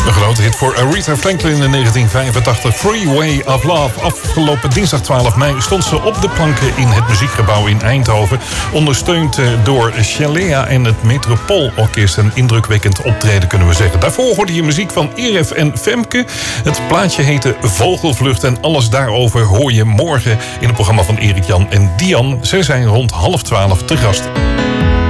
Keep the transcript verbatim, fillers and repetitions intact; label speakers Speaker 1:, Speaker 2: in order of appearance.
Speaker 1: Een grote hit voor Aretha Franklin in negentien vijfentachtig. Freeway of Love. Afgelopen dinsdag twaalf mei stond ze op de planken in het Muziekgebouw in Eindhoven. Ondersteund door Shalea en het Metropoolorkest. Een indrukwekkend optreden kunnen we zeggen. Daarvoor hoorde je muziek van Eref en Femke. Het plaatje heette Vogelvlucht. En alles daarover hoor je morgen in het programma van Erik Jan en Dian. Zij zijn rond half twaalf te gast.